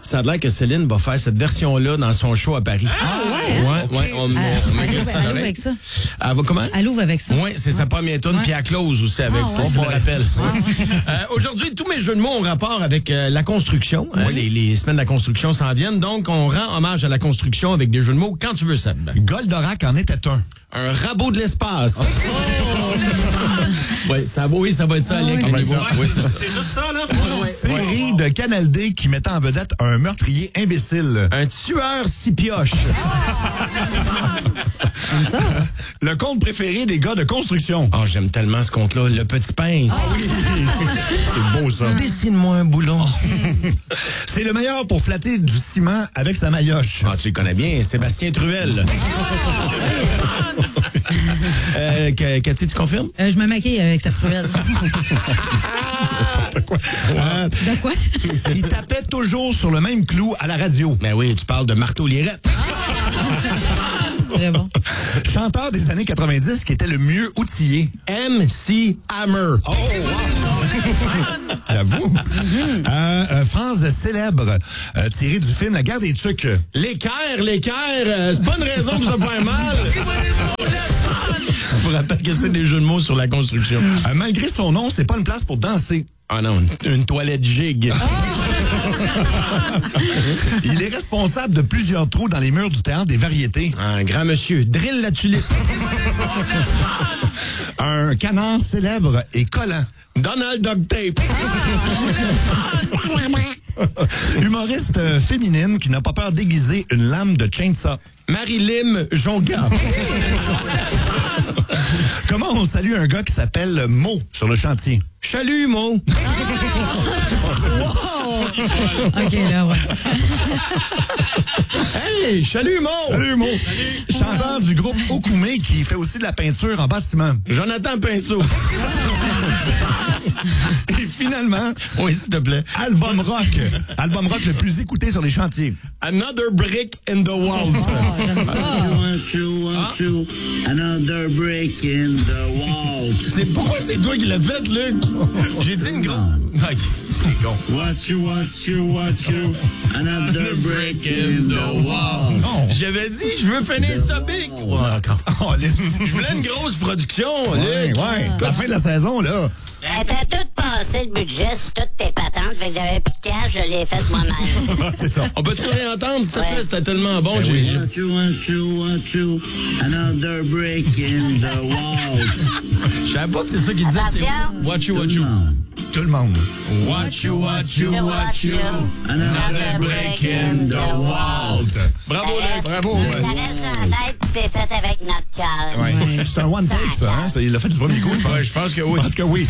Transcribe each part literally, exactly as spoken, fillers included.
Ça a l'air que Céline va faire cette version-là dans son show à Paris. Ah, ouais? Ouais, Okay. ouais. On, Elle, on, on elle, met ouvre, ça elle dans ouvre l'oreille. avec ça. Elle va comment? Elle ouvre avec ça. Oui, c'est sa première tune, ouais. puis elle close aussi avec Ah, ça, ouais. je me rappelle. Ah, ouais. euh, Aujourd'hui, tous mes jeux de mots ont rapport avec euh, la construction. Oui. Euh, les, les semaines de la construction s'en viennent, donc on rend hommage à la construction avec des jeux de mots quand tu veux, Seb. Goldorak en était un. Un rabot de l'espace. Oh. oui, ça, oui, ça va être ça, ah, Alec. Oui. Oui, Oui, c'est ça. C'est juste ça, là. Ouais, série de Canal D qui mettait en vedette un meurtrier imbécile. Un tueur six pioches. Comme ça. Le conte préféré des gars de construction. Oh, j'aime tellement ce conte-là. Le petit pince. Ah oui! C'est beau, ça. Dessine-moi un boulon. C'est le meilleur pour flatter du ciment avec sa maillotche. Ah, tu le connais bien, Sébastien Truel. euh, Cathy, tu confirmes? Euh, je me maquille avec cette ruelle. De quoi? Euh, De quoi? il tapait toujours sur le même clou à la radio. Ben oui, tu parles de Marteau Lirette. Très bon. Chanteur des années quatre-vingt-dix qui était le mieux outillé. M C Hammer. Oh, wow! J'avoue. euh, euh, phrase célèbre euh, tirée du film La guerre des tucs. L'équerre, l'équerre, euh, c'est pas une raison pour se faire mal. Je vous rappelle que c'est des jeux de mots sur la construction. Euh, malgré son nom, c'est pas une place pour danser. Ah non, une, une toilette gigue. Il est responsable de plusieurs trous dans les murs du théâtre des variétés. Un grand monsieur, drill la tulipe. Un canard célèbre et collant. Donald Duct Tape. Humoriste euh, féminine qui n'a pas peur d'aiguiser une lame de chainsaw. Marie-Lim Jonca. Comment on salue un gars qui s'appelle Mo sur le chantier? Chalut, Mo. OK, là, ouais. Hey, chalut, Mo. Salut Mo! Chanteur du groupe Okoumé qui fait aussi de la peinture en bâtiment. Jonathan Pinceau. Et finalement, Oui, s'il te plaît. album rock. Album rock le plus écouté sur les chantiers. Another brick in the wall. Oh, j'aime ça. One, two, one, two, another brick in the wall. C'est pourquoi c'est toi qui l'as fait, Luc? J'ai dit une grosse... Ok, c'est con. What you, what you, what you, another brick in the wall. Non. J'avais dit, je veux finir ça big. Ouais, encore. Oh, les- Je voulais une grosse production, ouais, Luc. ouais. C'est la fin de la saison, là. T'as tout passé le budget sur toutes tes patentes, fait que j'avais plus de cash, je l'ai fait moi-même. C'est ça. On peut-tu réentendre, s'il te Ouais. plaît? C'était tellement bon. Ben j'ai- oui. j'ai- What you, what you, what you, another brick in the wall. Je savais pas que c'est ça qu'il disait. C'est Attention. what you, what you. Tout le monde. What you, what you, what you. Another brick in the wall. Bravo, Luc. Bravo. Ça reste dans la tête, puis c'est fait avec notre cœur. Ouais. C'est un one take, ça. Hein? Ça, il l'a fait du premier coup, je pense. Ouais, je pense que oui. Je pense que oui.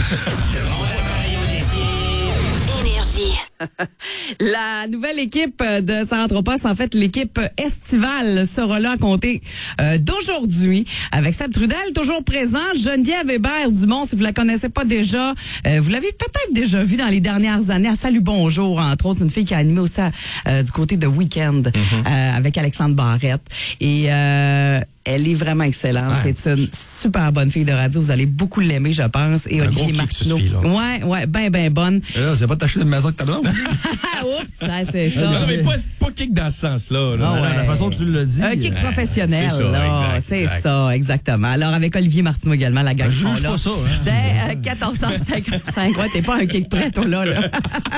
Énergie. La nouvelle équipe de Sarantropos, en fait, l'équipe estivale sera là à compter euh, d'aujourd'hui avec Seb Trudel, toujours présent. Geneviève Hébert-Dumont, si vous la connaissez pas déjà, euh, vous l'avez peut-être déjà vue dans les dernières années à Salut Bonjour, entre autres, une fille qui a animé aussi euh, du côté de Weekend mm-hmm. euh, avec Alexandre Barrette. Et euh, elle est vraiment excellente. Ouais. C'est une super bonne fille de radio. Vous allez beaucoup l'aimer, je pense. Et Un Olivier gros kick, cette Martineau. fille-là. Ouais, ouais, ben, ben bonne. Là, tu vas pas t'acheter une maison avec ta blonde? Oups, ça, c'est ça. Non, mais pas, pas kick dans ce sens-là. là. Ah ouais. La façon que tu l'as dit. Un kick euh, professionnel, c'est ça, là. exact, C'est exact. ça, exactement. Alors, avec Olivier Martineau également, la gang Je sont juge là. pas ça, hein. Dès euh, quatorze cent cinquante-cinq. Ouais, t'es pas un kick prêt, toi, là, là.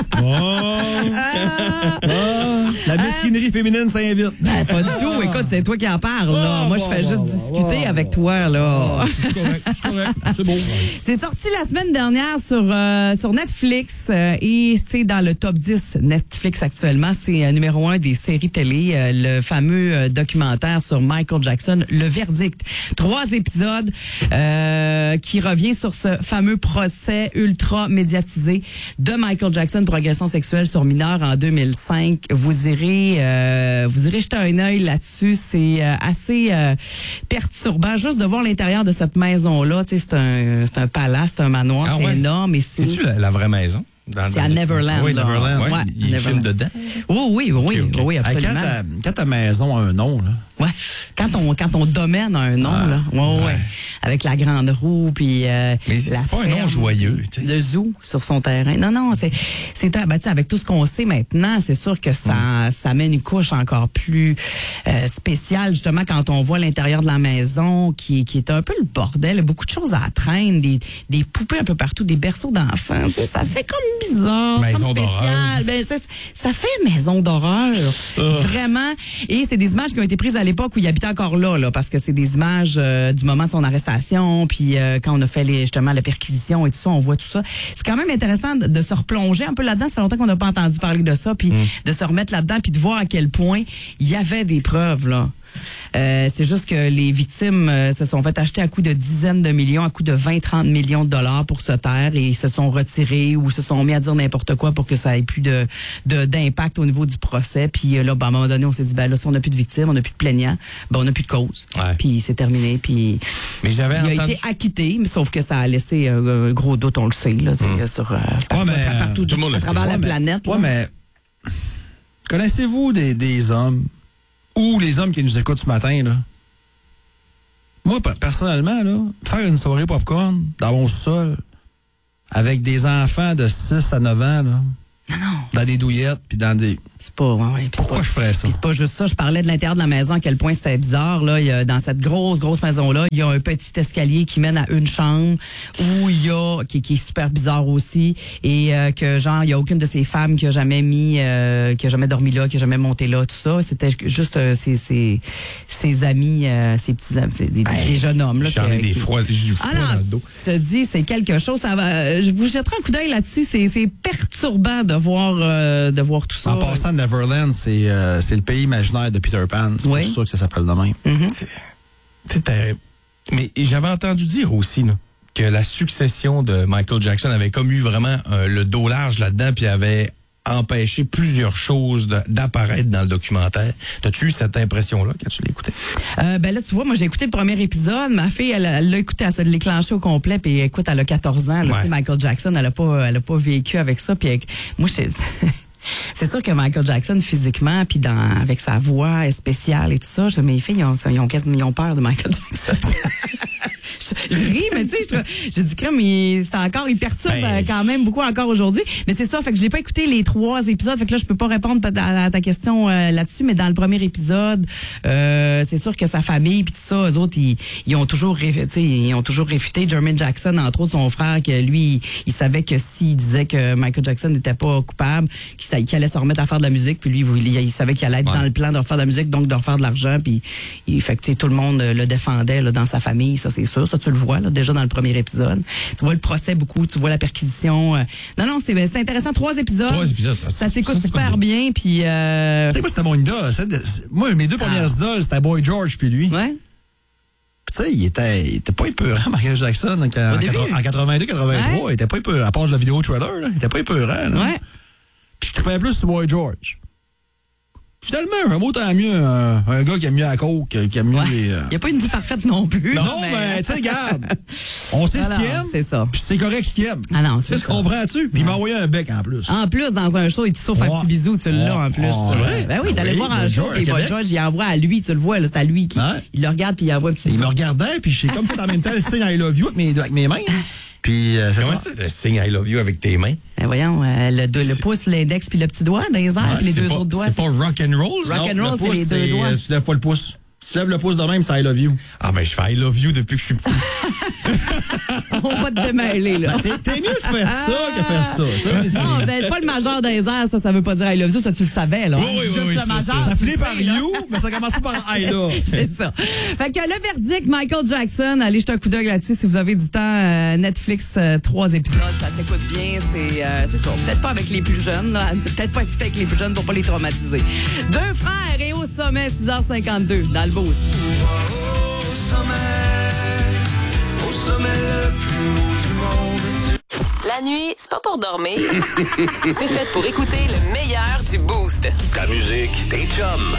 Ah. La mesquinerie féminine s'invite. Ben, pas du tout. Écoute, c'est toi qui en parles, là. Ah, Moi, je bon, fais bon, juste bon, discuter bon, avec toi, là. C'est correct, c'est correct. C'est beau. C'est sorti la semaine dernière sur euh, sur Netflix euh, et c'est dans le top dix Netflix actuellement. C'est euh, numéro un des séries télé, euh, le fameux euh, documentaire sur Michael Jackson, Le Verdict. Trois épisodes euh, qui revient sur ce fameux procès ultra médiatisé de Michael Jackson pour agression sexuelle sur mineur en deux mille cinq. Vous irez euh, vous irez jeter un œil là-dessus. C'est euh, assez euh, perturbant juste de voir l'intérieur de cette maison-là. Tu sais, c'est un, c'est un palace, c'est un manoir, Ah c'est ouais? énorme. Et c'est... C'est-tu la, la vraie maison? Dans, C'est dans à le- Neverland. Oui, là. Neverland. Ouais, Ouais, il y a à le film Neverland. dedans. Oui, oui, oui, Ok, ok. oui, Hey, absolument. quand, ta, quand ta maison a un nom, là. Ouais. Quand on quand on domaine a un nom Ah, là, ouais, ouais, ouais. avec la grande roue puis euh, Mais c'est la pas un nom ferme, joyeux, tu sais. le zoo sur son terrain. Non non, c'est c'est ben, tu sais, avec tout ce qu'on sait maintenant, c'est sûr que ça Mm. ça met une couche encore plus euh, spéciale justement quand on voit l'intérieur de la maison qui qui est un peu le bordel, il y a beaucoup de choses à traîner, des des poupées un peu partout, des berceaux d'enfants, tu sais, ça fait comme bizarre, c'est Maison comme d'horreur. spécial. Ben, ça, ça fait maison d'horreur, vraiment. Et c'est des images qui ont été prises à l'époque où il habitait encore là, là, parce que c'est des images euh, du moment de son arrestation, puis euh, quand on a fait les, justement la perquisition et tout ça, on voit tout ça. C'est quand même intéressant de, de se replonger un peu là-dedans. Ça fait longtemps qu'on n'a pas entendu parler de ça, puis de se remettre là-dedans, puis de voir à quel point il y avait des preuves là. Euh, c'est juste que les victimes euh, se sont fait acheter à coût de dizaines de millions, à coût de vingt trente millions de dollars pour se taire et ils se sont retirés ou se sont mis à dire n'importe quoi pour que ça ait plus de, de d'impact au niveau du procès. Puis euh, là, ben, à un moment donné, on s'est dit, ben là, si on n'a plus de victimes, on n'a plus de plaignants, ben on n'a plus de cause. Ouais. Puis c'est terminé. Puis Mais j'avais il a entendu... été acquitté, mais sauf que ça a laissé euh, un gros doute, on le sait, là, tu sais, sur euh, partout, mais, à- partout tout le monde à le sait. travers la Ouais, mais- planète. Ouais, là. mais connaissez-vous des, des hommes ou les hommes qui nous écoutent ce matin, là? Moi, pe- personnellement, là, faire une soirée popcorn dans mon sol avec des enfants de six à neuf ans, là, dans des douillettes puis dans des... C'est pas, ouais, ouais, puis c'est Pourquoi pas- je ferais ça? Puis c'est pas juste ça. Je parlais de l'intérieur de la maison, à quel point c'était bizarre. Là, il y a, dans cette grosse, grosse maison-là, il y a un petit escalier qui mène à une chambre où il y a, qui, qui est super bizarre aussi, et euh, que genre, il y a aucune de ces femmes qui a jamais mis, euh, qui a jamais dormi là, qui a jamais monté là, tout ça. C'était juste euh, ses, ses, ses amis, euh, ses petits amis, c'est des, des jeunes hommes. Là, J'en qui- ai des qui- froids, j'ai du froid Ah dans non, le dos. se dit, c'est quelque chose. Ça va. euh, Je vous jetterai un coup d'œil là-dessus. C'est, c'est perturbant de voir, euh, de voir tout ça. En passant, Neverland, c'est euh, c'est le pays imaginaire de Peter Pan. C'est Oui. pour ça que ça s'appelle de même. C'était... Mais j'avais entendu dire aussi là, que la succession de Michael Jackson avait comme eu vraiment euh, le dos large là-dedans, puis avait empêché plusieurs choses de- d'apparaître dans le documentaire. T'as-tu eu cette impression-là quand tu l'écoutais? Euh, ben là, tu vois, moi, j'ai écouté le premier épisode. Ma fille, elle, elle l'a écouté, elle s'est déclenché au complet. Puis écoute, elle a quatorze ans. Là, Ouais. tu sais, Michael Jackson, elle a pas, elle a pas vécu avec ça. Puis elle- moi, je, c'est sûr que Michael Jackson, physiquement, puis dans, avec sa voix spéciale et tout ça, je, mes filles, ils ont, ils ont, quasiment- ils ont peur de Michael Jackson. je, je ris, mais tu sais, je trouve- j'ai dit, crème, il, c'est encore, il perturbe Ben, euh, quand même beaucoup encore aujourd'hui. Mais c'est ça, fait que je l'ai pas écouté les trois épisodes, fait que là, je peux pas répondre peut- à, à ta question euh, là-dessus, mais dans le premier épisode, euh, c'est sûr que sa famille puis tout ça, eux autres, ils, ils ont toujours, réf- tu sais, ils ont toujours réfuté Jermaine Jackson, entre autres son frère, que lui, il, il savait que s'il disait que Michael Jackson n'était pas coupable, qu'il, sa- qu'il allait se remettre à faire de la musique, puis lui, il, il, il savait qu'il allait être Ouais. dans le plan de refaire de la musique, donc de refaire de l'argent, puis il fait que tu sais, tout le monde euh, le défendait là, dans sa famille, ça c'est sûr, ça tu le vois là, déjà dans le premier épisode. Tu vois le procès beaucoup, tu vois la perquisition. euh. Non non, c'est c'est intéressant, trois épisodes. Trois épisodes, ça- ça s'écoute ça s'écoute super bien, puis euh, Tu sais, moi, c'était mon idole. C'est de- c'est- Moi, mes deux premières Ah. idoles, c'était Boy George puis lui. ouais. Tu sais, il était, il était pas épeurant, Michael Jackson, en, en, début. en quatre-vingt-deux quatre-vingt-trois. Ouais. Il était pas épeurant. À part de la vidéo trailer, là, il était pas épeurant. Là. Ouais. Puis je trippais plus sur Boy George. Finalement, un mot tant mieux un, un gars qui aime mieux la coke, qui aime mieux Ouais. les... euh, Il n'y a pas une vie parfaite non plus. Non, là, mais tu sais, regarde, on sait Alors, ce qu'il aime, c'est ça. puis c'est correct ce qu'il aime. Ah non, c'est Tu sais, ça. comprends-tu? Puis il m'a envoyé un bec en plus. En plus, dans un show, il te souffle un Ouais. petit bisou, tu l'as Ouais. en plus. Oh, ouais. Ben oui, t'allais Oui, voir un Boy show, George, et Boy Québec. George, il envoie à lui, tu le vois, là, c'est à lui qui, Ouais. il le regarde puis il envoie un petit Il bisou. me regardait, puis j'ai comme fait en même temps le signe I love you avec mes, avec mes mains. Puis euh, c'est Comment ça. c'est le signe I love you avec tes mains? Ben voyons, euh, le, le C'est- pouce, l'index puis le petit doigt dans les airs, puis les c'est deux pas, autres doigts. C'est pas rock and roll, ça? Rock and Le roll, c'est pouce, les deux doigts. euh, Tu lèves pas le pouce. Si tu lèves le pouce de même, c'est I love you. Ah, ben, je fais I love you depuis que je suis petit. On va te démêler, là. T'es, t'es mieux de faire ça que faire ça. tu sais, c'est- Non, ben, pas le majeur des airs, ça, ça veut pas dire I love you, ça, tu le savais, là. Oui, oui, Juste oui, le c'est- majeur. Ça tu finit le par sais, là. you, mais ça commence par I love. C'est ça. Fait que le verdict, Michael Jackson, allez jeter un coup d'œil là-dessus si vous avez du temps. Euh, Netflix, euh, trois épisodes, ça s'écoute bien. C'est euh, c'est ça. Peut-être pas avec les plus jeunes, là. Peut-être pas écouter avec les plus jeunes pour pas les traumatiser. Deux frères et au sommet, six heures cinquante-deux, dans le boost. Au sommet, au sommet le plus haut du monde. La nuit, c'est pas pour dormir. C'est fait pour écouter le meilleur du Boost. Ta musique, tes chums,